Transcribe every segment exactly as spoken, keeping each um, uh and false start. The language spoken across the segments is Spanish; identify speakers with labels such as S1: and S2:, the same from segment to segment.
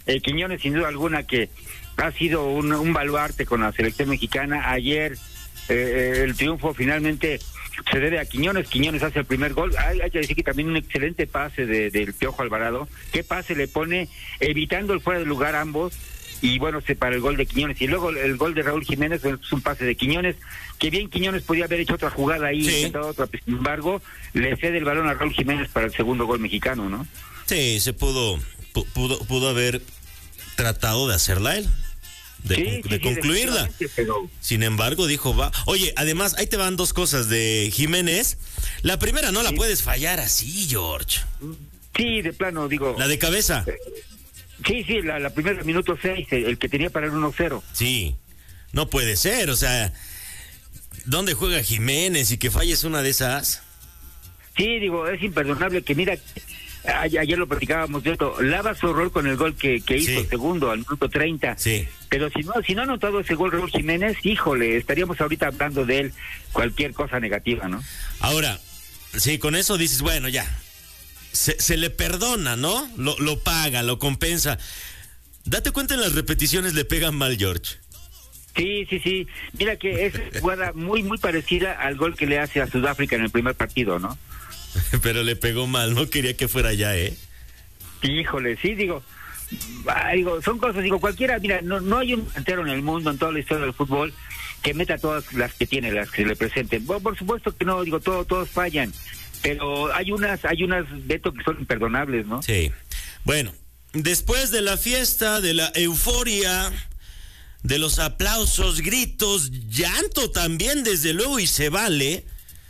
S1: eh, Quiñones sin duda alguna que ha sido un, un baluarte con la selección mexicana. Ayer eh, el triunfo finalmente se debe a Quiñones. Quiñones hace el primer gol. Hay, hay que decir que también un excelente pase de, del Piojo Alvarado. ¿Qué pase le pone? Evitando el fuera de lugar ambos. Y bueno, se para el gol de Quiñones. Y luego el gol de Raúl Jiménez es un pase de Quiñones, que bien Quiñones podía haber hecho otra jugada ahí,
S2: sí.
S1: intentado otra, sin embargo, le cede el balón a Raúl Jiménez para el segundo gol mexicano, ¿no?
S2: Sí, se pudo, pudo, pudo haber tratado de hacerla él, de,
S1: sí,
S2: con,
S1: sí,
S2: de
S1: sí,
S2: concluirla.
S1: Pero...
S2: Sin embargo, dijo, va. Oye, además, ahí te van dos cosas de Jiménez. La primera no la
S1: sí.
S2: puedes fallar así, George.
S1: Sí, de plano, digo...
S2: La de cabeza.
S1: Sí, sí, la, la primera minuto seis, el, el que tenía para el uno cero.
S2: Sí, no puede ser, o sea, ¿dónde juega Jiménez y que falles una de esas?
S1: Sí, digo, es imperdonable que mira, ayer, ayer lo platicábamos de esto, lava su rol con el gol que, que hizo,
S2: sí.
S1: segundo, al minuto treinta.
S2: Sí.
S1: Pero si no, si no ha anotado ese gol Raúl Jiménez, híjole, estaríamos ahorita hablando de él cualquier cosa negativa, ¿no?
S2: Ahora, sí, con eso dices, bueno, ya. Se, se le perdona, ¿no? Lo, lo paga, lo compensa. Date cuenta, en las repeticiones le pegan mal, George.
S1: Sí, sí, sí. Mira que es jugada muy, muy parecida al gol que le hace a Sudáfrica en el primer partido, ¿no?
S2: Pero le pegó mal, no quería que fuera ya, ¿eh?
S1: Híjole, sí, digo, ah, digo, son cosas, digo, cualquiera, mira, no, no hay un delantero en el mundo, en toda la historia del fútbol, que meta todas las que tiene, las que le presenten. Bueno, por supuesto que no, digo, todo, todos fallan. Pero hay unas, hay unas, Beto, que son imperdonables, ¿no?
S2: Sí. Bueno, después de la fiesta, de la euforia, de los aplausos, gritos, llanto también, desde luego, y se vale,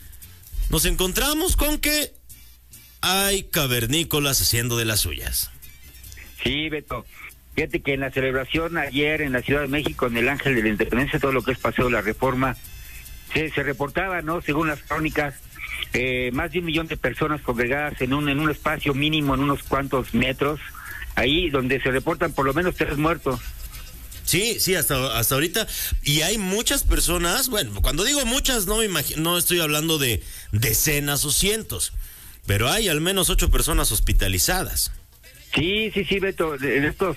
S2: nos encontramos con que hay cavernícolas haciendo de las suyas.
S1: Sí, Beto. Fíjate que en la celebración ayer en la Ciudad de México, en el Ángel de la Independencia, todo lo que es Paseo de la Reforma, se, se reportaba, ¿no? Según las crónicas, Eh, más de un millón de personas congregadas en un en un espacio mínimo, en unos cuantos metros, ahí donde se reportan por lo menos tres muertos.
S2: Sí, sí, hasta hasta ahorita. Y hay muchas personas, bueno, cuando digo muchas, no me imagino, no estoy hablando de decenas o cientos, pero hay al menos ocho personas hospitalizadas.
S1: Sí, sí, sí, Beto, en estos,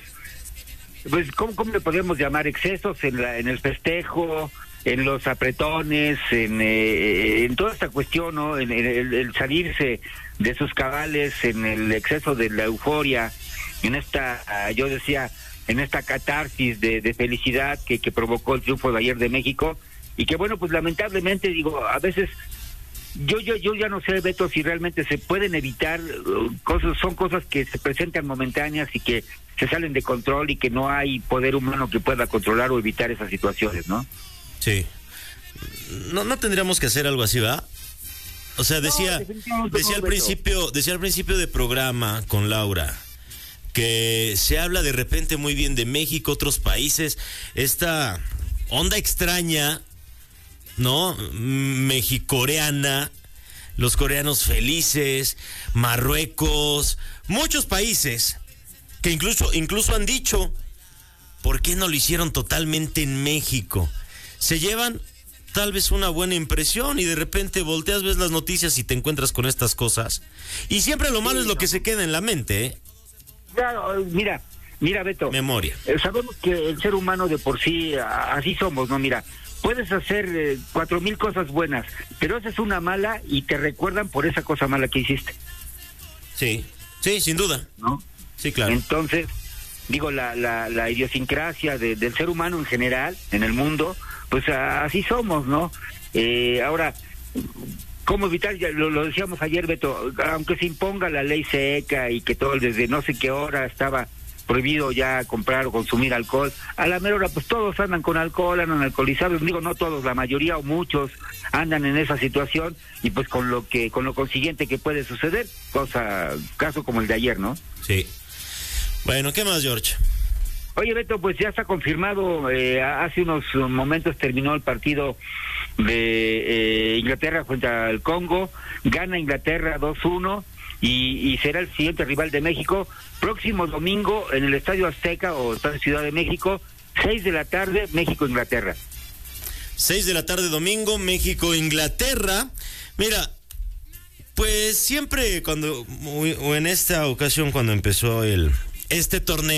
S1: pues, ¿cómo, cómo le podemos llamar? Excesos en, la, en el festejo, en los apretones, en, eh, en toda esta cuestión, ¿no? En, en el, el salirse de sus cabales, en el exceso de la euforia, en esta, uh, yo decía, en esta catarsis de, de felicidad que, que provocó el triunfo de ayer de México, y que bueno, pues lamentablemente, digo, a veces, yo yo yo ya no sé, Beto, si realmente se pueden evitar uh, cosas, son cosas que se presentan momentáneas y que se salen de control y que no hay poder humano que pueda controlar o evitar esas situaciones, ¿no?
S2: Sí. No, no tendríamos que hacer algo así, ¿va? O sea, decía, no, decía al principio, decía al principio de programa con Laura que se habla de repente muy bien de México, otros países, esta onda extraña, ¿no? Mexicoreana, los coreanos felices, Marruecos, muchos países que incluso, incluso han dicho, ¿por qué no lo hicieron totalmente en México? Se llevan tal vez una buena impresión y de repente volteas, ves las noticias y te encuentras con estas cosas. Y siempre lo malo sí, es lo no. que se queda en la mente, ¿eh?
S1: Claro, mira, mira, Beto.
S2: Memoria.
S1: Eh, sabemos que el ser humano de por sí, a, así somos, ¿no? Mira, puedes hacer eh, cuatro mil cosas buenas, pero haces una mala y te recuerdan por esa cosa mala que hiciste.
S2: Sí, sí, sin duda.
S1: ¿No?
S2: Sí, claro.
S1: Entonces, digo, la, la, la idiosincrasia de, del ser humano en general, en el mundo, pues a, así somos, ¿no? Eh, ahora, ¿cómo evitar? Ya lo, lo decíamos ayer, Beto, aunque se imponga la ley seca y que todo desde no sé qué hora estaba prohibido ya comprar o consumir alcohol, a la mera hora pues todos andan con alcohol, andan alcoholizados, digo no todos, la mayoría o muchos andan en esa situación y pues con lo que, con lo consiguiente que puede suceder, cosa, caso como el de ayer, ¿no?
S2: Sí. Bueno, ¿qué más, George?
S1: Oye, Beto, pues ya está confirmado, eh, hace unos momentos terminó el partido de eh, Inglaterra frente al Congo, gana Inglaterra dos uno y, y será el siguiente rival de México, próximo domingo en el Estadio Azteca o Estadio Ciudad de México, seis de la tarde, México-Inglaterra.
S2: seis de la tarde domingo, México-Inglaterra. Mira, pues siempre cuando, o en esta ocasión cuando empezó el este torneo,